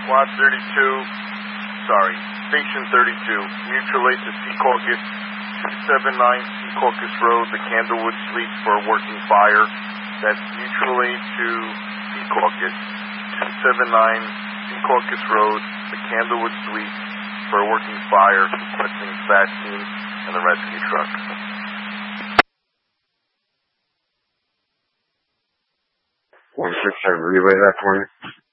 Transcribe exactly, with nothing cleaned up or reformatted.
Squad thirty-two, sorry, Station thirty-two, mutual aid to Secaucus, two seventy-nine Secaucus Road, the Candlewood Suites for a working fire. That's mutual aid to Secaucus, two seventy-nine Secaucus Road, the Candlewood Suites for a working fire, requesting SWAT team and the rescue truck. one six seven, relay that for me.